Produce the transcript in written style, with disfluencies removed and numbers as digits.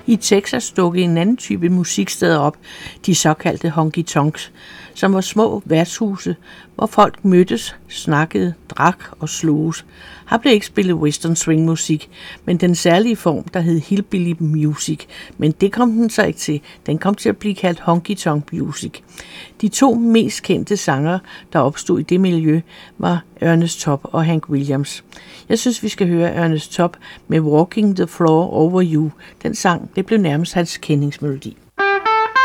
I Texas dukkede en anden type musiksteder op, de såkaldte honky-tonks, som var små værtshuse, hvor folk mødtes, snakkede, drak og sloges. Her blev ikke spillet western swing musik, men den særlige form, der hed hillbilly music. Men det kom den så ikke til. Den kom til at blive kaldt honky-tonk music. De to mest kendte sangere, der opstod i det miljø, var Ernest Tubb og Hank Williams. Jeg synes, vi skal høre Ernest Tubb med Walking the Floor Over You. Den sang, det blev nærmest hans kendingsmelodi.